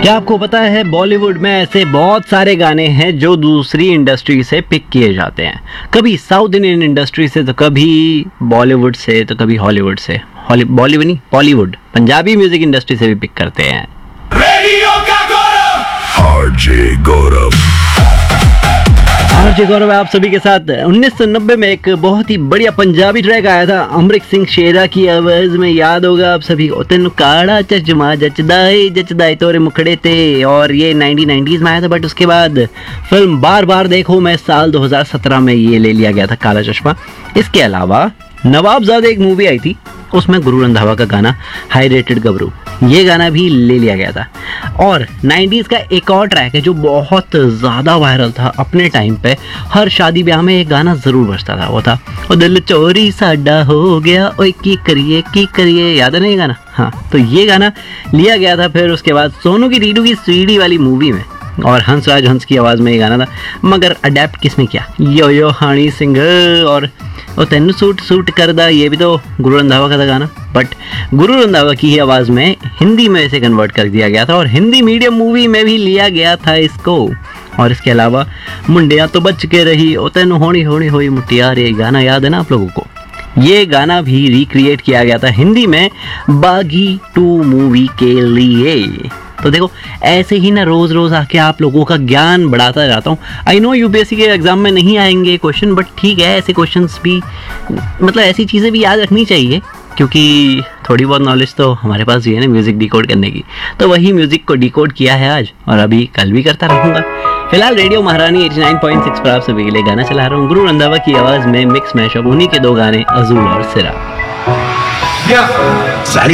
क्या आपको पता है बॉलीवुड में ऐसे बहुत सारे गाने हैं जो दूसरी इंडस्ट्री से पिक किए जाते हैं। कभी साउथ इंडियन इंडस्ट्री से, तो कभी बॉलीवुड से, तो कभी हॉलीवुड से। बॉलीवुड नहीं, बॉलीवुड पंजाबी म्यूजिक इंडस्ट्री से भी पिक करते हैं। रेडियो का गौरव आरजे गौरव आप सभी के साथ। 1990 में एक बहुत ही बढ़िया पंजाबी ट्रैक आया था अमृत सिंह शेरा की आवाज में, याद होगा आप सभी को। तेन काड़ा चश्मा जचदाए तोरे मुखड़े थे, और ये 1990s में आया था। बट उसके बाद फिल्म बार बार देखो मैं साल 2017 में ये ले लिया गया था काला चश्मा। इसके अलावा नवाबजादा एक मूवी आई थी, उसमें गुरु रंधावा का गाना हाई रेटेड गबरू, ये गाना भी ले लिया गया था। और 90s का एक और ट्रैक है जो बहुत ज़्यादा वायरल था अपने टाइम पे। हर शादी ब्याह में एक गाना ज़रूर बजता था, वो था ओ दिल चोरी साडा हो गया, ओए की करिए, याद है ना ये गाना? हाँ, तो ये गाना लिया गया था फिर उसके बाद सोनू की रीडू की सीडी वाली मूवी में, और हंसराज हंस की आवाज़ में ये गाना था। मगर अडेप्ट किसने किया? यो हनी सिंह और तेन सूट करदा, ये भी तो गुरु रंधावा का था गाना। बट गुरु रंधावा की ही आवाज़ में हिंदी में इसे कन्वर्ट कर दिया गया था, और हिंदी मीडियम मूवी में भी लिया गया था इसको। और इसके अलावा मुंडिया तो बच के रही, ओ तेन होनी होई मुटियार, ये गाना याद है ना आप लोगों को? ये गाना भी रिक्रिएट किया गया था हिंदी में बागी 2 मूवी के लिए। तो देखो, ऐसे ही ना रोज रोज आके आप लोगों का ज्ञान बढ़ाता जाता हूँ। आई नो यूपीएससी के एग्जाम में नहीं आएंगे क्वेश्चन, बट ठीक है, ऐसे क्वेश्चंस भी, मतलब ऐसी चीज़ें भी याद रखनी चाहिए, क्योंकि थोड़ी बहुत नॉलेज तो हमारे पास भी है ना म्यूज़िक डिकोड करने की। तो वही म्यूज़िक को डिकोड किया है आज, और अभी कल भी करता रहूँगा। फिलहाल रेडियो महारानी 89.6 पर आप सभी के लिए गाना चला रहा हूँ गुरु रंधावा की आवाज़ में मिक्स मैशअप, उन्हीं के 2 गाने अजूल और सिरा। सारी